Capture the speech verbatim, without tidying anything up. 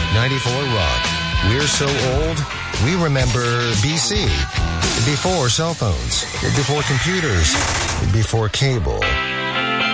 ninety-four Rock. We're so old, we remember B C. Before cell phones. Before computers. Before cable.